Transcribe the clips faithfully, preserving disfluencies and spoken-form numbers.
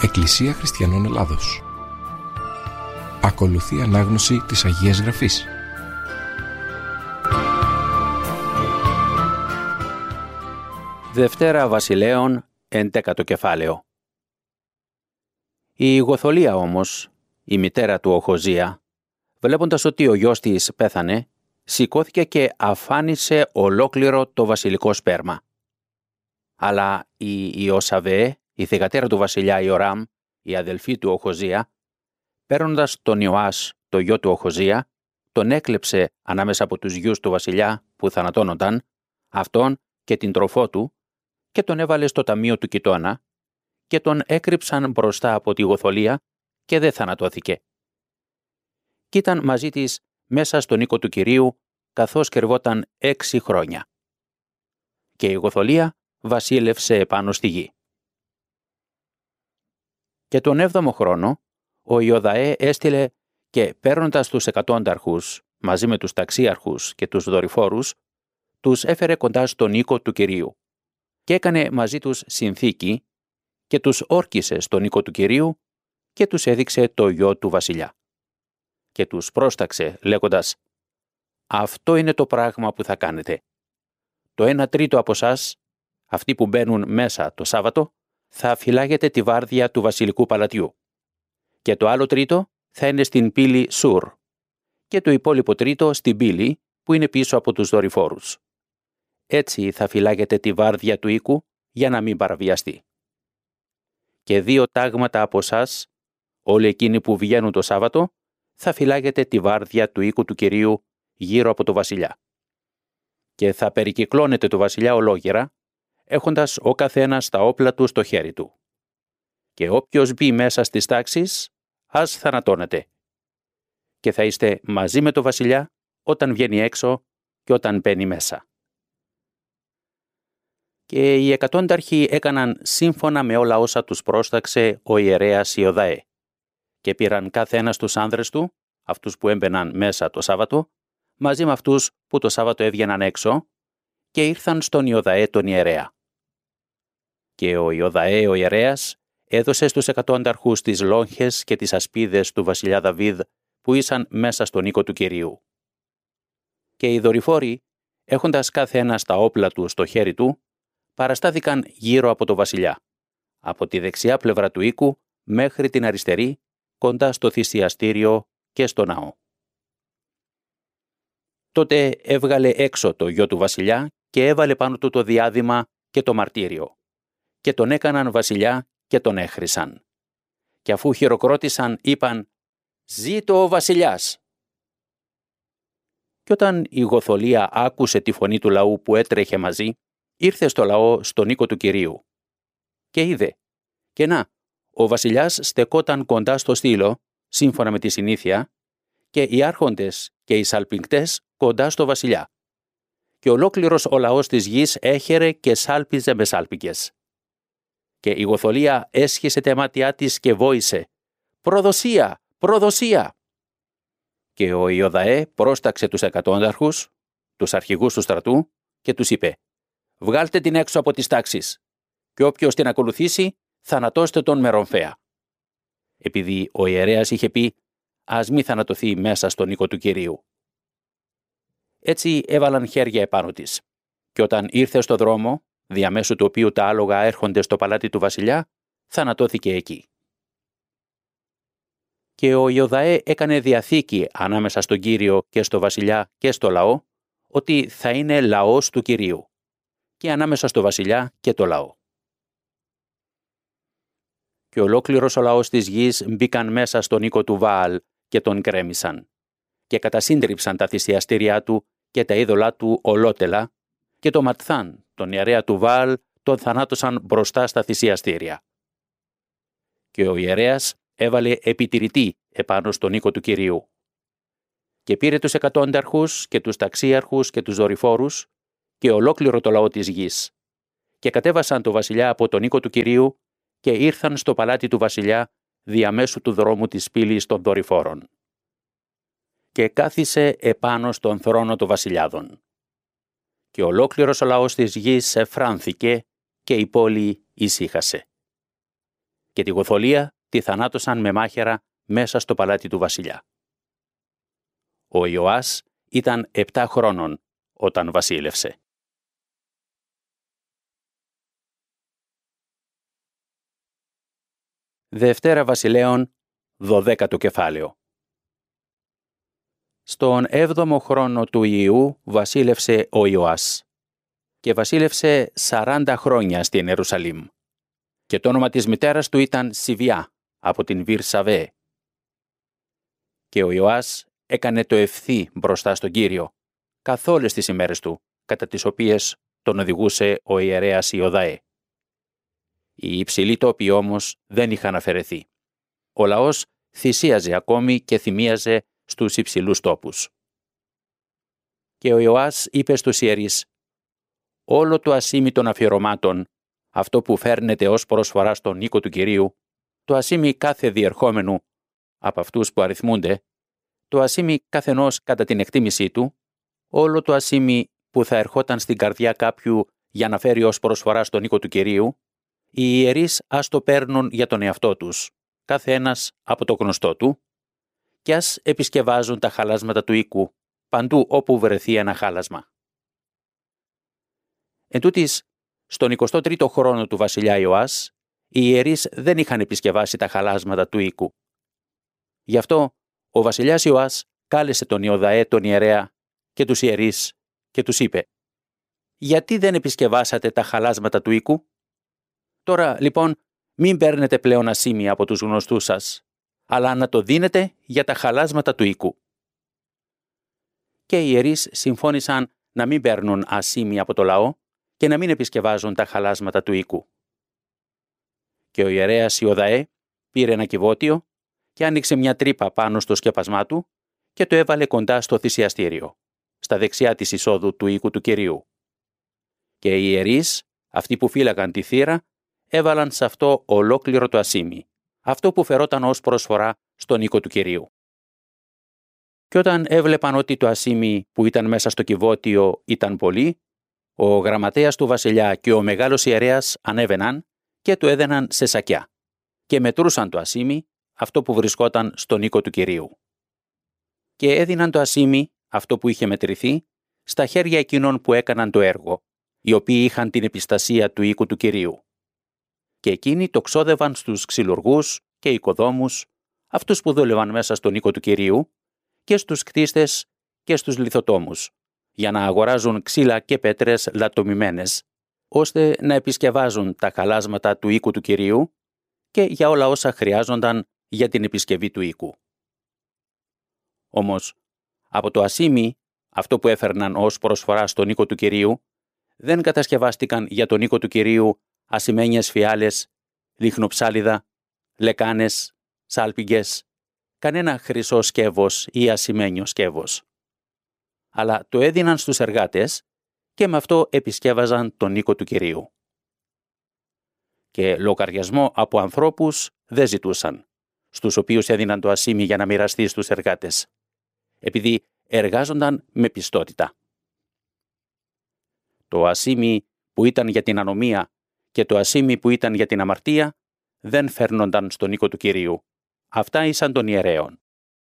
Εκκλησία Χριστιανών Ελλάδος. Ακολουθεί ανάγνωση της Αγίας Γραφής. Δευτέρα Βασιλέων, εντέκατο κεφάλαιο. Η Γοθολία όμως, η μητέρα του Οχοζία, βλέποντας ότι ο γιος της πέθανε, σηκώθηκε και αφάνισε ολόκληρο το βασιλικό σπέρμα. Αλλά η Ιωσαβέ, η θυγατέρα του βασιλιά Ιοράμ, η αδελφή του Οχοζία, παίρνοντας τον Ιωάς, το γιο του Οχοζία, τον έκλεψε ανάμεσα από τους γιους του βασιλιά που θανατώνονταν, αυτόν και την τροφό του, και τον έβαλε στο ταμείο του Κιτώνα και τον έκρυψαν μπροστά από τη Γοθολία και δεν θανατώθηκε. Κι ήταν μαζί της μέσα στον οίκο του Κυρίου καθώς κρυβόταν έξι χρόνια. Και η Γοθολία βασίλευσε επάνω στη γη. Και τον έβδομο χρόνο ο Ιωδαέ έστειλε και παίρνοντας τους εκατόνταρχους μαζί με τους ταξίαρχους και τους δορυφόρους, τους έφερε κοντά στον οίκο του Κυρίου και έκανε μαζί τους συνθήκη και τους όρκισε στον οίκο του Κυρίου και τους έδειξε το γιο του βασιλιά. Και τους πρόσταξε λέγοντας «Αυτό είναι το πράγμα που θα κάνετε. Το ένα τρίτο από εσάς, αυτοί που μπαίνουν μέσα το Σάββατο, θα φυλάγετε τη βάρδια του βασιλικού παλατιού. Και το άλλο τρίτο θα είναι στην πύλη Σουρ και το υπόλοιπο τρίτο στην πύλη που είναι πίσω από τους δορυφόρους. Έτσι θα φυλάγετε τη βάρδια του οίκου για να μην παραβιαστεί. Και δύο τάγματα από εσάς, όλοι εκείνοι που βγαίνουν το Σάββατο, θα φυλάγετε τη βάρδια του οίκου του Κυρίου γύρω από το βασιλιά. Και θα περικυκλώνετε το βασιλιά ολόγερα, έχοντας ο καθένας τα όπλα του στο χέρι του. Και όποιος μπει μέσα στις τάξεις, ας θανατώνεται. Και θα είστε μαζί με το βασιλιά όταν βγαίνει έξω και όταν μπαίνει μέσα». Και οι εκατόνταρχοι έκαναν σύμφωνα με όλα όσα τους πρόσταξε ο ιερέας Ιωδαέ. Και πήραν κάθε ένας τους άνδρες του, αυτούς που έμπαιναν μέσα το Σάββατο, μαζί με αυτούς που το Σάββατο έβγαιναν έξω, και ήρθαν στον Ιωδαέ τον ιερέα. Και ο Ιωδαέ ο ιερέας έδωσε στους εκατόνταρχους τις λόγχες και τις ασπίδες του βασιλιά Δαβίδ που ήσαν μέσα στον οίκο του Κυρίου. Και οι δορυφόροι, έχοντας κάθε ένας τα όπλα του στο χέρι του, παραστάθηκαν γύρω από το βασιλιά, από τη δεξιά πλευρά του οίκου μέχρι την αριστερή, κοντά στο θυσιαστήριο και στο ναό. Τότε έβγαλε έξω το γιο του βασιλιά και έβαλε πάνω του το διάδημα και το μαρτύριο, και τον έκαναν βασιλιά και τον έχρισαν. Και αφού χειροκρότησαν, είπαν «Ζήτω ο βασιλιάς!» Και όταν η Γοθολία άκουσε τη φωνή του λαού που έτρεχε μαζί, ήρθε στο λαό στον οίκο του Κυρίου. Και είδε, και να, ο βασιλιάς στεκόταν κοντά στο στήλο, σύμφωνα με τη συνήθεια, και οι άρχοντες και οι σαλπιγκτές κοντά στο βασιλιά. Και ολόκληρος ο λαός της γης έχερε και σάλπιζε με σάλπικες. Και η Γοθολία έσχισε τα μάτια της και βόησε «Προδοσία! Προδοσία!» Και ο Ιωδαέ πρόσταξε τους εκατόνταρχους, τους αρχηγούς του στρατού, και τους είπε «Βγάλτε την έξω από τις τάξεις, και όποιος την ακολουθήσει, θανατώστε τον με ρομφαία». Επειδή ο ιερέας είχε πει «Ας μη θανατωθεί μέσα στον οίκο του Κυρίου». Έτσι έβαλαν χέρια επάνω της, και όταν ήρθε στο δρόμο, διαμέσου του οποίου τα άλογα έρχονται στο παλάτι του βασιλιά, θανατώθηκε εκεί. Και ο Ιωδαέ έκανε διαθήκη ανάμεσα στον Κύριο και στο βασιλιά και στο λαό, ότι θα είναι λαός του Κυρίου, και ανάμεσα στο βασιλιά και το λαό. Και ολόκληρος ο λαός της γης μπήκαν μέσα στον οίκο του Βαάλ και τον γκρέμισαν, και κατασύντριψαν τα θυσιαστήριά του και τα είδωλά του ολότελα, και το Ματθάν, τον ιερέα του Βαάλ, τον θανάτωσαν μπροστά στα θυσιαστήρια. Και ο ιερέας έβαλε επιτηρητή επάνω στον οίκο του Κυρίου. Και πήρε τους εκατόνταρχους και τους ταξίαρχους και τους δορυφόρους και ολόκληρο το λαό της γης, και κατέβασαν το βασιλιά από τον οίκο του Κυρίου και ήρθαν στο παλάτι του βασιλιά διαμέσου του δρόμου της πύλης των δορυφόρων. Και κάθισε επάνω στον θρόνο των βασιλιάδων. Και ολόκληρος ο λαός της γης εφράνθηκε και η πόλη ησύχασε. και τη Γοθολία τη θανάτωσαν με μάχαιρα μέσα στο παλάτι του βασιλιά. Ο Ιωάς ήταν επτά χρόνων όταν βασίλευσε. Δευτέρα Βασιλέων, δωδέκατο κεφάλαιο. Στον έβδομο χρόνο του Ιού βασίλευσε ο Ιωάς και βασίλευσε σαράντα χρόνια στην Ιερουσαλήμ. Και το όνομα της μητέρας του ήταν Σιβιά από την Βυρσαβέ. Και ο Ιωάς έκανε το ευθύ μπροστά στον Κύριο καθ' όλες τις ημέρες του, κατά τις οποίες τον οδηγούσε ο ιερέας Ιωδαέ. Οι υψηλοί τόποι όμως δεν είχαν αφαιρεθεί. Ο λαός θυσίαζε ακόμη και θυμίαζε στους υψηλούς τόπους. Και ο Ιωάς είπε στους ιερείς: «Όλο το ασίμι των αφιερωμάτων, αυτό που φέρνεται ως προσφορά στον οίκο του Κυρίου, το ασίμι κάθε διερχόμενου από αυτούς που αριθμούνται, το ασίμι καθενός κατά την εκτίμησή του, όλο το ασίμι που θα ερχόταν στην καρδιά κάποιου για να φέρει ως προσφορά στον οίκο του Κυρίου, οι ιερείς ας το παίρνουν για τον εαυτό τους, κάθε ένας από το γνωστό του, και ας επισκευάζουν τα χαλάσματα του οίκου, παντού όπου βρεθεί ένα χάλασμα». Εν τούτοις, στον εικοστό τρίτο χρόνο του βασιλιά Ιωάς, οι ιερείς δεν είχαν επισκευάσει τα χαλάσματα του οίκου. Γι' αυτό, ο βασιλιάς Ιωάς κάλεσε τον Ιωδαέ τον ιερέα και τους ιερείς και τους είπε: «Γιατί δεν επισκευάσατε τα χαλάσματα του οίκου? Τώρα, λοιπόν, μην παίρνετε πλέον ασίμι από τους γνωστούς σας, αλλά να το δίνετε για τα χαλάσματα του οίκου». Και οι ιερείς συμφώνησαν να μην παίρνουν ασίμι από το λαό και να μην επισκευάζουν τα χαλάσματα του οίκου. Και ο ιερέας Ιωδαέ πήρε ένα κυβότιο και άνοιξε μια τρύπα πάνω στο σκέπασμά του και το έβαλε κοντά στο θυσιαστήριο, στα δεξιά της εισόδου του οίκου του Κυρίου. Και οι ιερείς, αυτοί που φύλαγαν τη θύρα, έβαλαν σε αυτό ολόκληρο το ασίμι, αυτό που φερόταν ως προσφορά στον οίκο του Κυρίου. Και όταν έβλεπαν ότι το ασίμι που ήταν μέσα στο κυβότιο ήταν πολύ, ο γραμματέας του βασιλιά και ο μεγάλος ιερέας ανέβαιναν και το έδαιναν σε σακιά και μετρούσαν το ασίμι, αυτό που βρισκόταν στον οίκο του Κυρίου. Και έδιναν το ασίμι, αυτό που είχε μετρηθεί, στα χέρια εκείνων που έκαναν το έργο, οι οποίοι είχαν την επιστασία του οίκου του Κυρίου. Και εκείνοι το ξόδευαν στους ξυλουργούς και οικοδόμους, αυτούς που δούλευαν μέσα στον οίκο του Κυρίου, και στους κτίστες και στους λιθοτόμους, για να αγοράζουν ξύλα και πέτρες λατομημένες, ώστε να επισκευάζουν τα χαλάσματα του οίκου του Κυρίου και για όλα όσα χρειάζονταν για την επισκευή του οίκου. Όμως, από το ασίμι, αυτό που έφερναν ως προσφορά στον οίκο του Κυρίου, δεν κατασκευάστηκαν για τον οίκο του Κυρίου ασημένιες φιάλες, λιχνοψάλιδα, λεκάνες, σάλπιγγες, κανένα χρυσό σκεύος ή ασημένιο σκεύος. Αλλά το έδιναν στους εργάτες και με αυτό επισκεύαζαν τον οίκο του Κυρίου. Και λογαριασμό από ανθρώπους δεν ζητούσαν, στους οποίους έδιναν το ασίμι για να μοιραστεί στους εργάτες, επειδή εργάζονταν με πιστότητα. Το ασίμι που ήταν για την ανομία και το ασίμι που ήταν για την αμαρτία δεν φέρνονταν στον οίκο του Κυρίου. Αυτά ήσαν των ιερέων.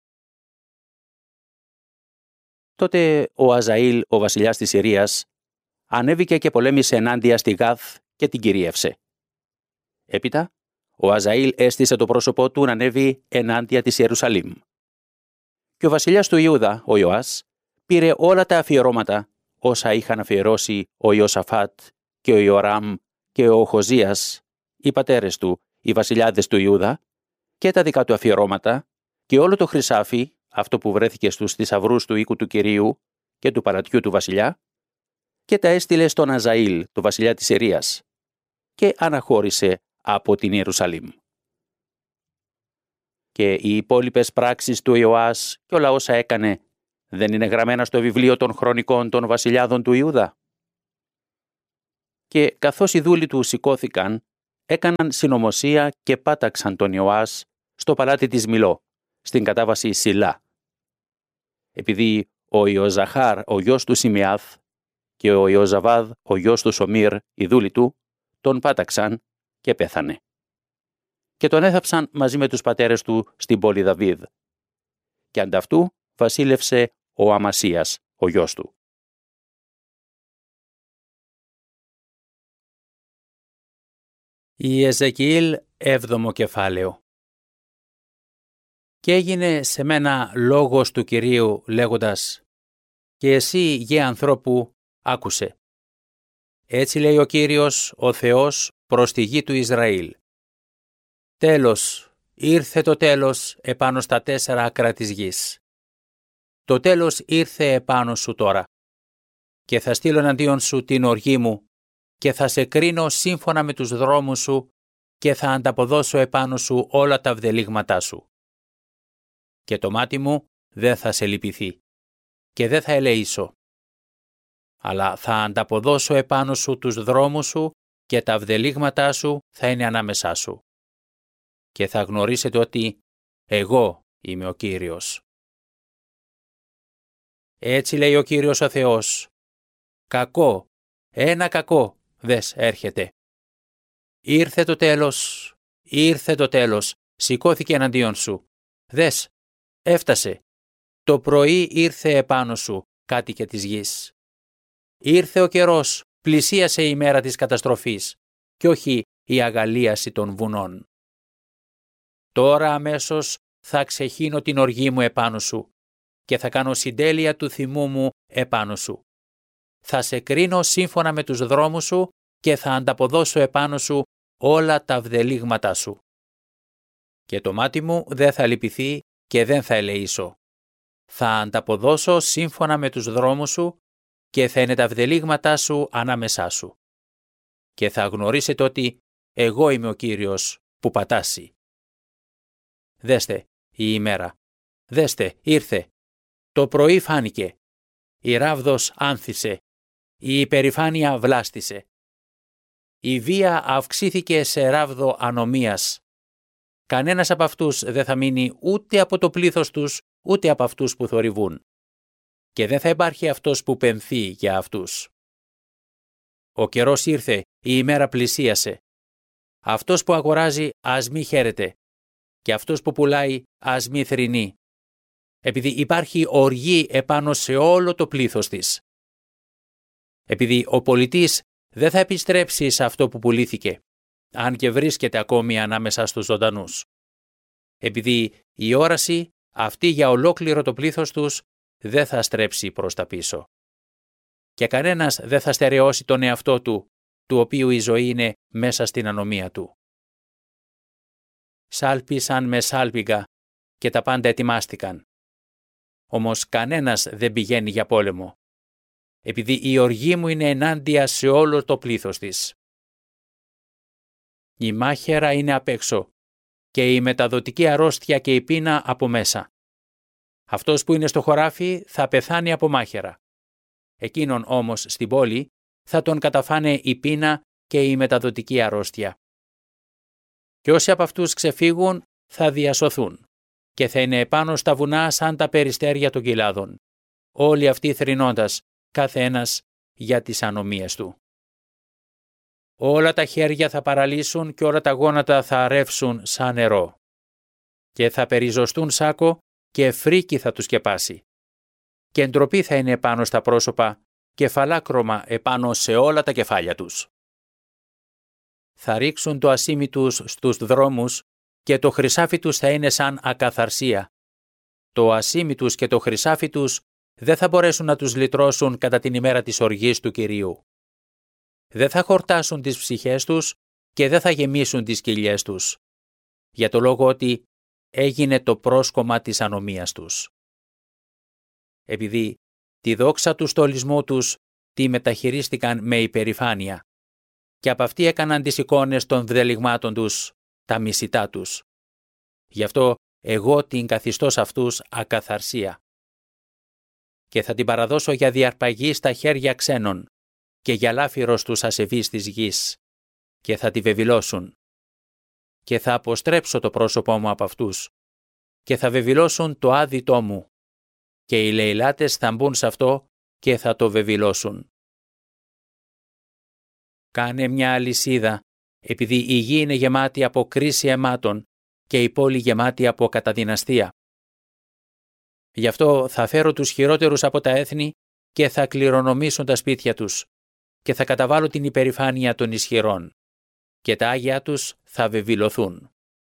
Τότε ο Αζαήλ, ο βασιλιάς της Συρίας, ανέβηκε και πολέμησε ενάντια στη Γάθ και την κυρίευσε. Έπειτα, ο Αζαήλ έστησε το πρόσωπό του να ανέβει ενάντια της Ιερουσαλήμ. Και ο βασιλιάς του Ιούδα, ο Ιωάς, πήρε όλα τα αφιερώματα όσα είχαν αφιερώσει ο Ιωσαφάτ και ο Ιωράμ και ο Χοζίας, οι πατέρες του, οι βασιλιάδες του Ιούδα, και τα δικά του αφιερώματα και όλο το χρυσάφι, αυτό που βρέθηκε στους θησαυρούς του οίκου του Κυρίου και του παλατιού του βασιλιά, και τα έστειλε στον Αζαήλ, το βασιλιά της Συρίας, και αναχώρησε από την Ιερουσαλήμ. Και οι υπόλοιπες πράξεις του Ιωάς και όλα όσα έκανε δεν είναι γραμμένα στο βιβλίο των χρονικών των βασιλιάδων του Ιούδα? Και καθώς οι δούλοι του σηκώθηκαν, έκαναν συνωμοσία και πάταξαν τον Ιωάς στο παλάτι της Μιλώ, στην κατάβαση Σιλά. Επειδή ο Ιωζαχάρ, ο γιος του Σιμεάθ, και ο Ιωζαβάδ, ο γιος του Σομήρ, οι δούλοι του, τον πάταξαν και πέθανε. και τον έθαψαν μαζί με τους πατέρες του στην πόλη Δαβίδ. Και ανταυτού βασίλευσε ο Αμασίας, ο γιος του. Η Εζεκιήλ έβδομο κεφάλαιο. Και έγινε σε μένα λόγος του Κυρίου λέγοντας: «Και εσύ, γε ανθρώπου, άκουσε. Έτσι λέει ο Κύριος, ο Θεός, προς τη γη του Ισραήλ. Τέλος, ήρθε το τέλος επάνω στα τέσσερα άκρα της γης. Το τέλος ήρθε επάνω σου τώρα. Και θα στείλω εναντίον σου την οργή μου και θα σε κρίνω σύμφωνα με τους δρόμους σου και θα ανταποδώσω επάνω σου όλα τα βδελίγματά σου. Και το μάτι μου δεν θα σε λυπηθεί και δεν θα ελεήσω. Αλλά θα ανταποδώσω επάνω σου τους δρόμους σου και τα βδελίγματά σου θα είναι ανάμεσά σου. Και θα γνωρίσετε ότι εγώ είμαι ο Κύριος. Έτσι λέει ο Κύριος ο Θεός. Κακό, ένα κακό δες έρχεται. Ήρθε το τέλος, ήρθε το τέλος, σηκώθηκε εναντίον σου. Δες, έφτασε. Το πρωί ήρθε επάνω σου, κάτοικε της γης. Ήρθε ο καιρός, πλησίασε η μέρα της καταστροφής, και όχι η αγαλίαση των βουνών. Τώρα αμέσως θα ξεχύνω την οργή μου επάνω σου και θα κάνω συντέλεια του θυμού μου επάνω σου. Θα σε κρίνω σύμφωνα με τους δρόμους σου και θα ανταποδώσω επάνω σου όλα τα βδελίγματά σου. Και το μάτι μου δεν θα λυπηθεί και δεν θα ελεήσω. Θα ανταποδώσω σύμφωνα με τους δρόμους σου και θα είναι τα βδελίγματά σου ανάμεσά σου. Και θα γνωρίσετε ότι εγώ είμαι ο Κύριος που πατάσει. Δέστε η ημέρα. Δέστε, ήρθε. Το πρωί φάνηκε. Η ράβδος άνθησε. Η υπερηφάνεια βλάστησε. Η βία αυξήθηκε σε ράβδο ανομίας. Κανένας από αυτούς δεν θα μείνει ούτε από το πλήθος τους, ούτε από αυτούς που θορυβούν. Και δεν θα υπάρχει αυτός που πενθεί για αυτούς. Ο καιρός ήρθε, η ημέρα πλησίασε. Αυτός που αγοράζει ας μη χαίρεται, και αυτός που πουλάει ας μη θρηνεί, επειδή υπάρχει οργή επάνω σε όλο το πλήθος της. Επειδή ο πολιτής δεν θα επιστρέψει σε αυτό που πουλήθηκε, αν και βρίσκεται ακόμη ανάμεσα στους ζωντανούς. Επειδή η όραση αυτή για ολόκληρο το πλήθος τους δεν θα στρέψει προς τα πίσω. Και κανένας δεν θα στερεώσει τον εαυτό του, του οποίου η ζωή είναι μέσα στην ανομία του. Σάλπισαν με σάλπιγγα και τα πάντα ετοιμάστηκαν. Όμως κανένας δεν πηγαίνει για πόλεμο, επειδή η οργή μου είναι ενάντια σε όλο το πλήθος της. Η μάχαιρα είναι απ' έξω και η μεταδοτική αρρώστια και η πείνα από μέσα. Αυτός που είναι στο χωράφι θα πεθάνει από μάχαιρα. Εκείνον όμως στην πόλη θα τον καταφάνε η πείνα και η μεταδοτική αρρώστια. Και όσοι από αυτούς ξεφύγουν θα διασωθούν και θα είναι επάνω στα βουνά σαν τα περιστέρια των κοιλάδων, όλοι αυτοί θρηνώντας, κάθε ένας για τις ανομίες του. Όλα τα χέρια θα παραλύσουν και όλα τα γόνατα θα ρεύσουν σαν νερό. Και θα περιζωστούν σάκο και φρίκι θα τους σκεπάσει. Και ντροπή θα είναι επάνω στα πρόσωπα και φαλάκρωμα επάνω σε όλα τα κεφάλια τους. Θα ρίξουν το ασίμι τους στους δρόμους και το χρυσάφι τους θα είναι σαν ακαθαρσία. Το ασίμι τους και το χρυσάφι τους δεν θα μπορέσουν να τους λυτρώσουν κατά την ημέρα της οργής του Κυρίου. Δεν θα χορτάσουν τις ψυχές τους και δεν θα γεμίσουν τις κοιλιές τους, για το λόγο ότι έγινε το πρόσκομα της ανομίας τους. Επειδή τη δόξα του στολισμού τους τη μεταχειρίστηκαν με υπερηφάνεια και από αυτή έκαναν τις εικόνες των βδελιγμάτων τους, τα μισητά τους. Γι' αυτό εγώ την καθιστώ σε αυτούς ακαθαρσία. Και θα την παραδώσω για διαρπαγή στα χέρια ξένων και για λάφυρος τους ασεβείς της γης και θα τη βεβηλώσουν. Και θα αποστρέψω το πρόσωπό μου από αυτούς και θα βεβηλώσουν το άδειτό μου και οι λαιλάτες θα μπουν σε αυτό και θα το βεβηλώσουν. Κάνε μια αλυσίδα επειδή η γη είναι γεμάτη από κρίση αιμάτων και η πόλη γεμάτη από καταδυναστία. Γι' αυτό θα φέρω τους χειρότερους από τα έθνη και θα κληρονομήσουν τα σπίτια τους και θα καταβάλω την υπερηφάνεια των ισχυρών και τα άγια τους θα βεβηλωθούν.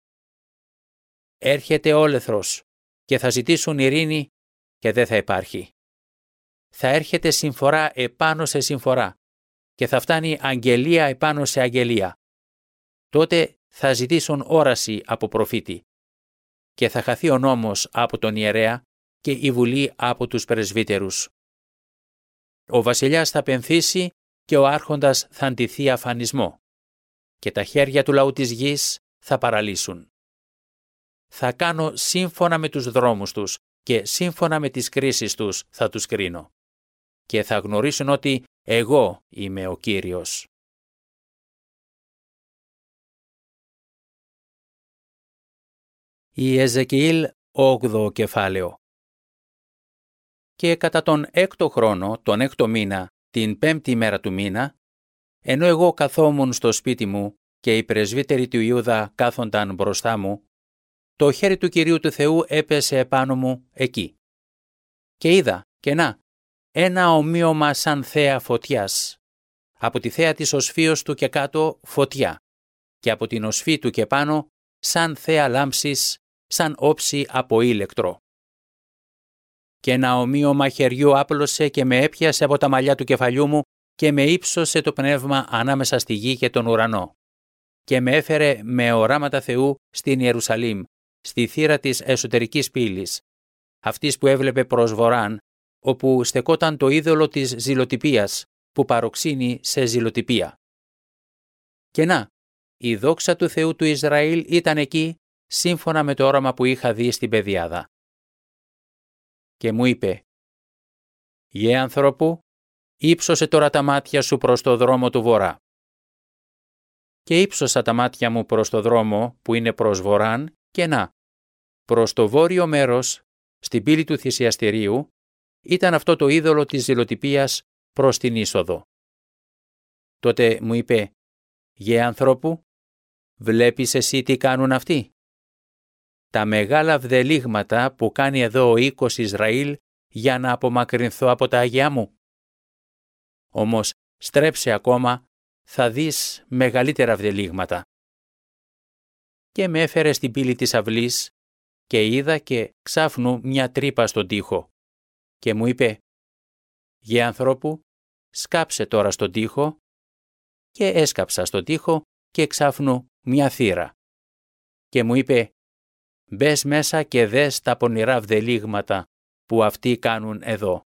Έρχεται όλεθρος και θα ζητήσουν ειρήνη και δεν θα υπάρχει. Θα έρχεται συμφορά επάνω σε συμφορά και θα φτάνει αγγελία επάνω σε αγγελία. Τότε θα ζητήσουν όραση από προφήτη και θα χαθεί ο νόμος από τον ιερέα και η βουλή από τους πρεσβύτερους. Ο βασιλιάς θα πενθήσει και ο άρχοντας θα αντιθεί αφανισμό και τα χέρια του λαού της γης θα παραλύσουν. Θα κάνω σύμφωνα με τους δρόμους τους και σύμφωνα με τις κρίσεις τους θα τους κρίνω και θα γνωρίσουν ότι εγώ είμαι ο Κύριος. Η Εζεκιήλ όγδοο κεφάλαιο. Και κατά τον έκτο χρόνο, τον έκτο μήνα, την πέμπτη μέρα του μήνα, ενώ εγώ καθόμουν στο σπίτι μου και οι πρεσβύτεροι του Ιούδα κάθονταν μπροστά μου, το χέρι του Κυρίου του Θεού έπεσε επάνω μου εκεί. Και είδα, και να, ένα ομοίωμα σαν θέα φωτιάς. Από τη θέα της οσφίως του και κάτω φωτιά, και από την οσφή του και πάνω σαν θέα λάμψης, σαν όψη από ήλεκτρο. Και ένα ομοίωμα χεριού άπλωσε και με έπιασε από τα μαλλιά του κεφαλιού μου και με ύψωσε το πνεύμα ανάμεσα στη γη και τον ουρανό. Και με έφερε με οράματα Θεού στην Ιερουσαλήμ, στη θύρα της εσωτερικής πύλης, αυτής που έβλεπε προς βορράν, όπου στεκόταν το είδωλο της ζηλοτυπίας, που παροξύνει σε ζηλοτυπία. Και να, η δόξα του Θεού του Ισραήλ ήταν εκεί, σύμφωνα με το όραμα που είχα δει στην πεδιάδα. Και μου είπε, «Γε ανθρώπου, ύψωσε τώρα τα μάτια σου προς το δρόμο του βορρά». Και ύψωσα τα μάτια μου προς το δρόμο που είναι προς βορράν και να, προς το βόρειο μέρος, στην πύλη του θυσιαστηρίου, ήταν αυτό το είδωλο της ζηλοτυπίας προς την είσοδο. Τότε μου είπε, «Γε ανθρώπου, βλέπεις εσύ τι κάνουν αυτοί? Τα μεγάλα βδελίγματα που κάνει εδώ ο οίκος Ισραήλ για να απομακρυνθώ από τα Αγιά μου. Όμως στρέψε ακόμα, θα δεις μεγαλύτερα βδελίγματα». Και με έφερε στην πύλη της αυλής και είδα και ξάφνου μια τρύπα στον τοίχο. Και μου είπε, «Γε ανθρώπου, σκάψε τώρα στον τοίχο». Και έσκαψα στον τοίχο και ξάφνου μια θύρα. Και μου είπε, «Μπες μέσα και δες τα πονηρά βδελίγματα που αυτοί κάνουν εδώ».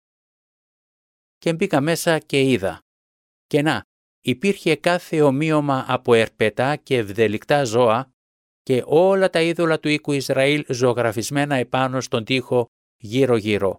Και μπήκα μέσα και είδα. Και να, υπήρχε κάθε ομοίωμα από ερπετά και βδελικτά ζώα και όλα τα είδωλα του οίκου Ισραήλ ζωγραφισμένα επάνω στον τοίχο γύρω-γύρω.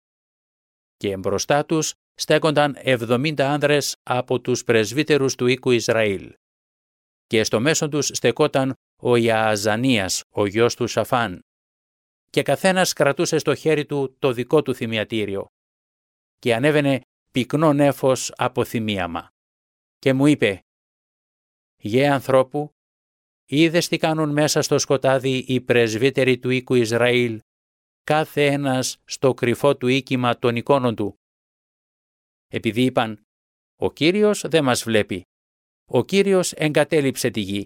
Και μπροστά τους στέκονταν εβδομήντα άνδρες από τους πρεσβύτερους του οίκου Ισραήλ. Και στο μέσο τους στεκόταν ο Ιααζανίας, ο γιος του Σαφάν. Και καθένας κρατούσε στο χέρι του το δικό του θυμιατήριο. Και ανέβαινε πυκνό νέφος από θυμίαμα. Και μου είπε, «Γε ανθρώπου, είδες τι κάνουν μέσα στο σκοτάδι οι πρεσβύτεροι του οίκου Ισραήλ, κάθε ένας στο κρυφό του οίκημα των εικόνων του. Επειδή είπαν, ο Κύριος δεν μας βλέπει, ο Κύριος εγκατέλειψε τη γη».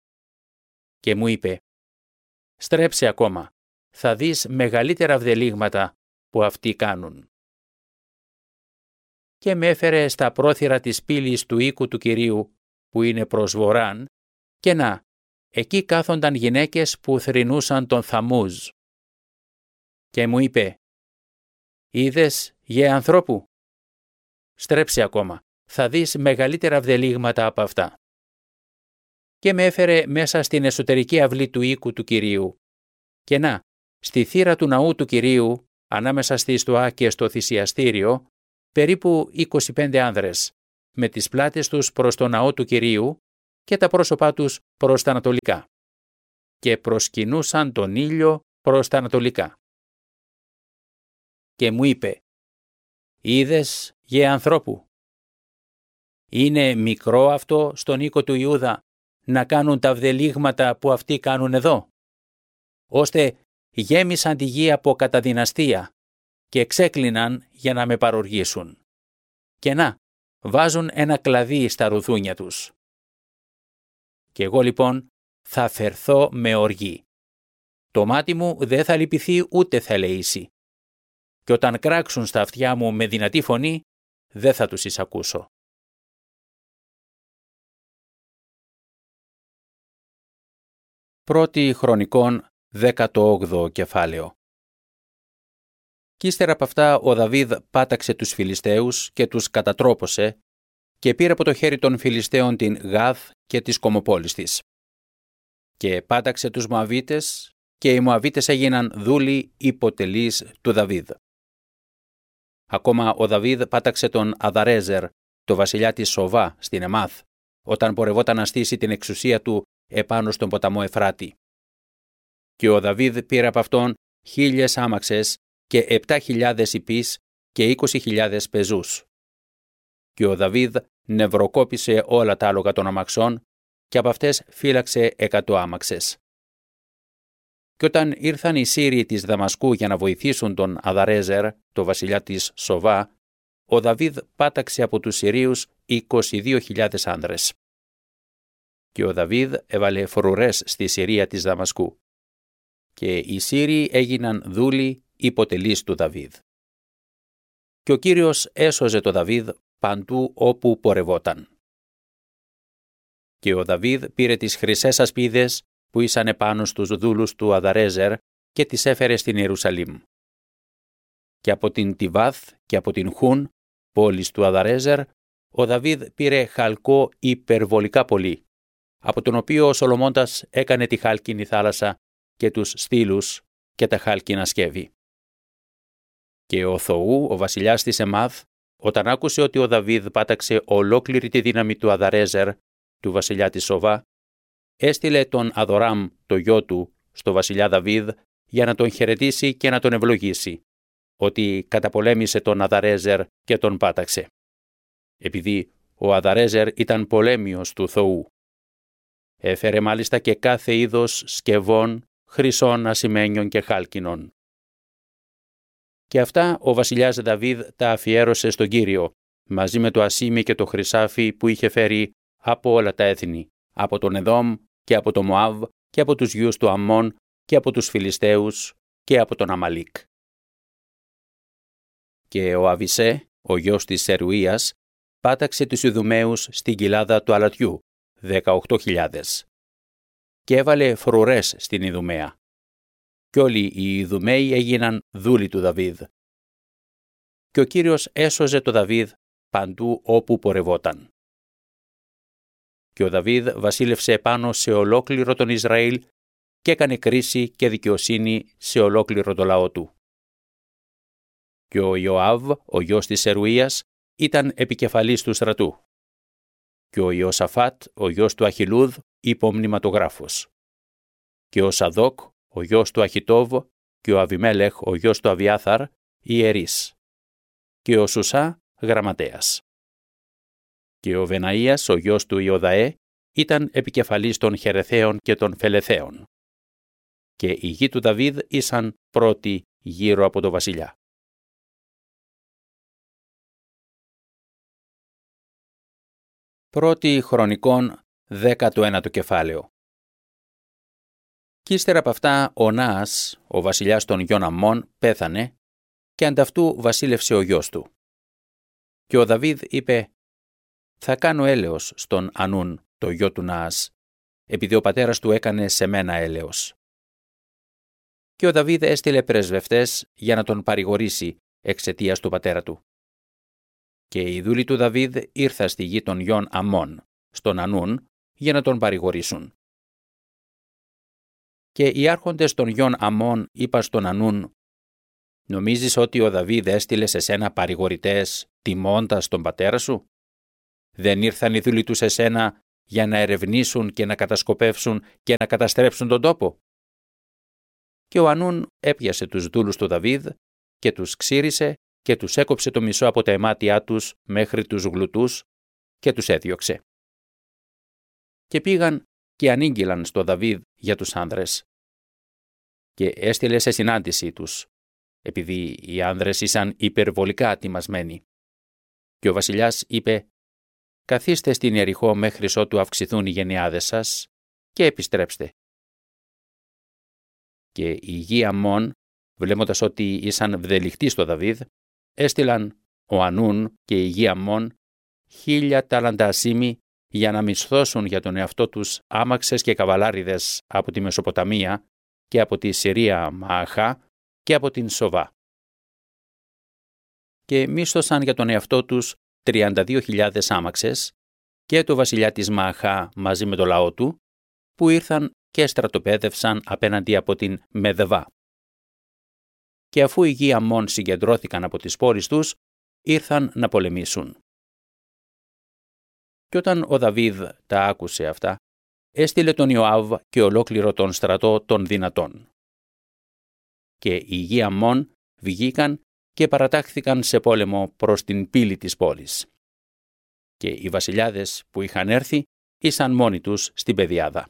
Και μου είπε, «Στρέψε ακόμα, θα δεις μεγαλύτερα βδελίγματα που αυτοί κάνουν». Και με έφερε στα πρόθυρα της πύλης του οίκου του Κυρίου, που είναι προς βορράν, και να, εκεί κάθονταν γυναίκες που θρηνούσαν τον Θαμούζ. Και μου είπε, «Είδες, γε ανθρώπου, στρέψε ακόμα, θα δεις μεγαλύτερα βδελίγματα από αυτά». Και με έφερε μέσα στην εσωτερική αυλή του οίκου του Κυρίου. Και να, στη θύρα του ναού του Κυρίου, ανάμεσα στη στοά και στο θυσιαστήριο, περίπου είκοσι πέντε άνδρες, με τις πλάτες τους προς το ναό του Κυρίου και τα πρόσωπά τους προς τα ανατολικά. Και προσκυνούσαν τον ήλιο προς τα ανατολικά. Και μου είπε, «Είδες, γε ανθρώπου, είναι μικρό αυτό στον οίκο του Ιούδα να κάνουν τα βδελίγματα που αυτοί κάνουν εδώ, ώστε γέμισαν τη γη από καταδυναστία και ξέκλειναν για να με παροργήσουν. Και να, βάζουν ένα κλαδί στα ρουθούνια τους. Και εγώ λοιπόν θα φερθώ με οργή. Το μάτι μου δεν θα λυπηθεί ούτε θα ελεήσει. Και όταν κράξουν στα αυτιά μου με δυνατή φωνή, δεν θα τους εισακούσω. Πρώτη Χρονικών, δέκατο όγδοο κεφάλαιο. Κι ύστερα από αυτά ο Δαβίδ πάταξε τους Φιλιστέους και τους κατατρόπωσε και πήρε από το χέρι των Φιλιστέων την Γάθ και τις κομοπόλεις της. Και πάταξε τους Μωαβίτες και οι Μωαβίτες έγιναν δούλοι υποτελείς του Δαβίδ. Ακόμα ο Δαβίδ πάταξε τον Αδαρέζερ, το βασιλιά της Σοβά, στην Εμάθ, όταν πορευόταν να στήσει την εξουσία του επάνω στον ποταμό Εφράτη. Και ο Δαβίδ πήρε από αυτόν χίλιες άμαξες και επτά χιλιάδες ιππείς και είκοσι χιλιάδες πεζούς. Και ο Δαβίδ νευροκόπησε όλα τα άλογα των αμαξών και από αυτές φύλαξε εκατό άμαξες. Και όταν ήρθαν οι Σύριοι της Δαμασκού για να βοηθήσουν τον Αδαρέζερ, το βασιλιά της Σοβά, ο Δαβίδ πάταξε από τους Συρίους είκοσι δύο χιλιάδες άνδρες. Και ο Δαβίδ έβαλε φρουρές στη Συρία της Δαμασκού. Και οι Σύριοι έγιναν δούλοι υποτελείς του Δαβίδ. Και ο Κύριος έσωζε το Δαβίδ παντού όπου πορευόταν. Και ο Δαβίδ πήρε τις χρυσές ασπίδες που ήσαν επάνω στους δούλους του Αδαρέζερ και τις έφερε στην Ιερουσαλήμ. Και από την Τιβάθ και από την Χούν, πόλης του Αδαρέζερ, ο Δαβίδ πήρε χαλκό υπερβολικά πολύ, από τον οποίο ο Σολομώντας έκανε τη χάλκινη θάλασσα και τους στήλους και τα χάλκινα σκεύη. Και ο Θοού, ο βασιλιάς της Εμάθ, όταν άκουσε ότι ο Δαβίδ πάταξε ολόκληρη τη δύναμη του Αδαρέζερ, του βασιλιά της Σοβά, έστειλε τον Αδοράμ, το γιο του, στο βασιλιά Δαβίδ για να τον χαιρετήσει και να τον ευλογήσει, ότι καταπολέμησε τον Αδαρέζερ και τον πάταξε. Επειδή ο Αδαρέζερ ήταν πολέμιος του Θοού. Έφερε μάλιστα και κάθε είδος σκευών, χρυσών, ασημένιων και χάλκινων. Και αυτά ο βασιλιάς Δαβίδ τα αφιέρωσε στον Κύριο, μαζί με το ασίμι και το χρυσάφι που είχε φέρει από όλα τα έθνη, από τον Εδόμ και από το Μωάβ και από τους γιους του Αμμών και από τους Φιλιστέους και από τον Αμαλίκ. Και ο Αβισέ, ο γιος της Σερουίας, πάταξε τους Ιδουμαίους στην κοιλάδα του Αλατιού, δεκαοκτώ χιλιάδες. Και έβαλε φρουρές στην Ιδουμαία. Κι όλοι οι Ιδουμαίοι έγιναν δούλοι του Δαβίδ. Και ο Κύριος έσωζε το Δαβίδ παντού όπου πορευόταν. Και ο Δαβίδ βασίλευσε επάνω σε ολόκληρο τον Ισραήλ και έκανε κρίση και δικαιοσύνη σε ολόκληρο το λαό του. Και ο Ιωάβ, ο γιος της Σερουίας, ήταν επικεφαλής του στρατού. Και ο Ιωσαφάτ, ο γιος του Αχιλούδ, υπομνηματογράφος. Και ο Σαδόκ, ο γιος του Αχιτόβ, και ο Αβιμέλεχ, ο γιος του Αβιάθαρ, ιερείς. Και ο Σουσά, γραμματέας. Και ο Βεναΐας, ο γιος του Ιωδαέ, ήταν επικεφαλής των Χερεθαίων και των Φελεθαίων. Και οι γη του Δαβίδ ήσαν πρώτοι γύρω από το βασιλιά. Πρώτη Χρονικών, δέκατο ένατο κεφάλαιο. Κι ύστερα από αυτά ο Ναάς, ο βασιλιάς των γιων Αμμών, πέθανε και ανταυτού βασίλευσε ο γιος του. Και ο Δαβίδ είπε «Θα κάνω έλεος στον Ανούν, το γιο του Ναάς, επειδή ο πατέρας του έκανε σε μένα έλεος». Και ο Δαβίδ έστειλε πρεσβευτές για να τον παρηγορήσει εξαιτίας του πατέρα του. Και οι δούλοι του Δαβίδ ήρθαν στη γη των γιων Αμμών, στον Ανούν, για να τον παρηγορήσουν. Και οι άρχοντες των γιων Αμμών είπαν στον Ανούν «Νομίζεις ότι ο Δαβίδ έστειλε σε σένα παρηγορητές τιμώντας τον πατέρα σου? Δεν ήρθαν οι δούλοι του σε σένα για να ερευνήσουν και να κατασκοπεύσουν και να καταστρέψουν τον τόπο?» Και ο Ανούν έπιασε τους δούλους του Δαβίδ και τους ξύρισε και τους έκοψε το μισό από τα αιμάτια τους μέχρι τους γλουτούς και τους έδιωξε. Και πήγαν και ανήγγυλαν στο Δαβίδ για τους άνδρες. Και έστειλε σε συνάντησή τους, επειδή οι άνδρες ήσαν υπερβολικά τιμασμένοι. Και ο βασιλιάς είπε: «Καθίστε στην Ιεριχώ μέχρι ότου αυξηθούν οι γενιάδες σας και επιστρέψτε». Και οι γη Αμμών, βλέποντας ότι ήσαν βδελιχτοί στο Δαβίδ, έστειλαν ο Ανούν και οι γη Αμμών χίλια τάλαντα ασήμι για να μισθώσουν για τον εαυτό τους άμαξες και καβαλάριδες από τη Μεσοποταμία και από τη Συρία Μααχά και από την Σοβά. Και μίσθωσαν για τον εαυτό τους τριάντα δύο χιλιάδες άμαξες και το βασιλιά της Μααχά μαζί με το λαό του, που ήρθαν και στρατοπέδευσαν απέναντι από την Μεδβά. Και αφού οι γη Αμμών συγκεντρώθηκαν από τις πόλεις τους, ήρθαν να πολεμήσουν. Και όταν ο Δαβίδ τα άκουσε αυτά, έστειλε τον Ιωάβ και ολόκληρο τον στρατό των δυνατών. Και οι γη Αμμών βγήκαν και παρατάχθηκαν σε πόλεμο προς την πύλη της πόλης. Και οι βασιλιάδες που είχαν έρθει ήσαν μόνοι τους στην πεδιάδα.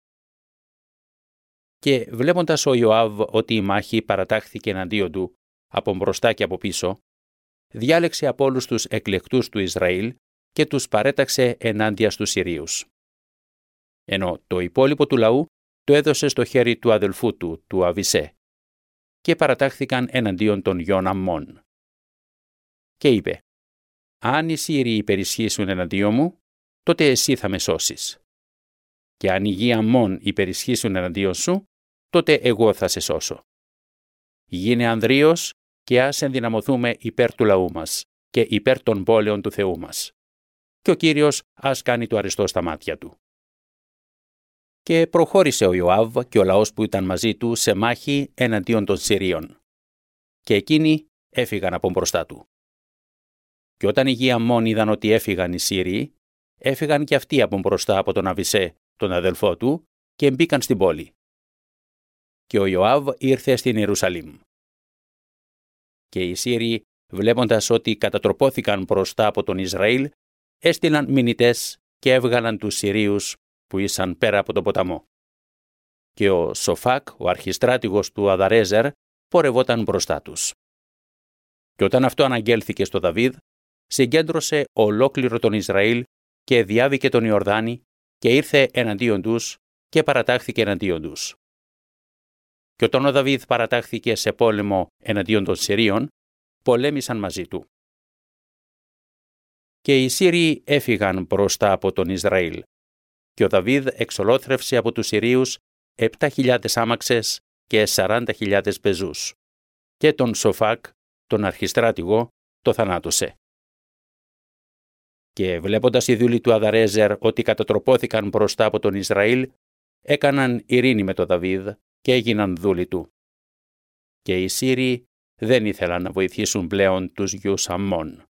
Και βλέποντας ο Ιωάβ ότι η μάχη παρατάχθηκε εναντίον του από μπροστά και από πίσω, διάλεξε από όλους τους εκλεκτούς του Ισραήλ και τους παρέταξε ενάντια στους Συρίους. Ενώ το υπόλοιπο του λαού το έδωσε στο χέρι του αδελφού του, του Αβισέ, και παρατάχθηκαν εναντίον των γιών Αμμών. Και είπε: «Αν οι Σύριοι υπερισχύσουν εναντίον μου, τότε εσύ θα με σώσεις. Και αν οι γη Αμμών υπερισχύσουν εναντίον σου, τότε εγώ θα σε σώσω. Γίνε ανδρείος και ας ενδυναμωθούμε υπέρ του λαού μας και υπέρ των πόλεων του Θεού μας. Και ο Κύριος ας κάνει το αριστό στα μάτια του». Και προχώρησε ο Ιωάβ και ο λαός που ήταν μαζί του σε μάχη εναντίον των Συρίων. Και εκείνοι έφυγαν από μπροστά του. Και όταν οι γη Αμμών είδαν ότι έφυγαν οι Σύριοι, έφυγαν και αυτοί από μπροστά από τον Αβισέ, τον αδελφό του, και μπήκαν στην πόλη. Και ο Ιωάβ ήρθε στην Ιερουσαλήμ. Και οι Σύριοι, βλέποντας ότι κατατροπώθηκαν μπροστά από τον Ισραήλ, έστειλαν μηνυτές και έβγαλαν τους Συρίους που ήσαν πέρα από τον ποταμό. Και ο Σοφάκ, ο αρχιστράτηγος του Αδαρέζερ, πορευόταν μπροστά τους. Και όταν αυτό αναγγέλθηκε στο Δαβίδ, συγκέντρωσε ολόκληρο τον Ισραήλ και διάβηκε τον Ιορδάνη και ήρθε εναντίον τους και παρατάχθηκε εναντίον τους. Και όταν ο Δαβίδ παρατάχθηκε σε πόλεμο εναντίον των Συρίων, πολέμησαν μαζί του. Και οι Σύριοι έφυγαν μπροστά από τον Ισραήλ. Και ο Δαβίδ εξολόθρευσε από τους Συρίους επτά χιλιάδες άμαξες και σαράντα χιλιάδες πεζούς. Και τον Σοφάκ, τον αρχιστράτηγο, το θανάτωσε. Και βλέποντας οι δούλοι του Αδαρέζερ ότι κατατροπώθηκαν μπροστά από τον Ισραήλ, έκαναν ειρήνη με τον Δαβίδ και έγιναν δούλοι του. Και οι Σύριοι δεν ήθελαν να βοηθήσουν πλέον τους γιους Αμμών.